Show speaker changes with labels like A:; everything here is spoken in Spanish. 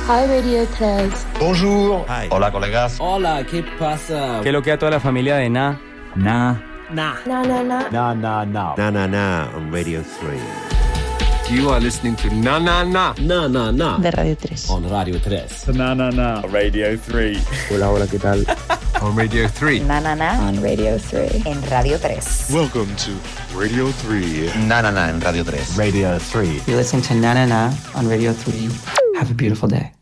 A: Hi Radio 3.
B: Bonjour.
C: Hi.
D: Hola, colegas.
E: Hola, ¿qué pasa?
F: ¿Qué lo que a toda la familia de Na?
A: Na na na.
B: Na na na.
C: Na na na on Radio 3.
G: You are listening to Na Na Na.
E: Na, na, na.
A: De Radio 3.
E: On Radio 3.
B: Na na na. Radio 3.
F: Hola, ¿qué tal?
G: On Radio 3.
A: Na na na. On Radio 3. En Radio 3.
B: Welcome to Radio 3.
D: Na na na en Radio 3.
B: Radio 3.
H: You listen to Na Na Na on Radio 3. Have a beautiful day.